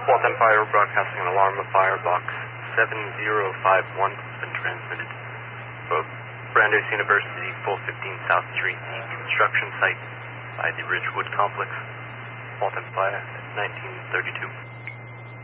Walt Empire broadcasting an alarm of fire. Box 7051 has been transmitted. Brandeis University, 415 South Street, the construction site by the Ridgewood Complex. Walt Empire, 1932.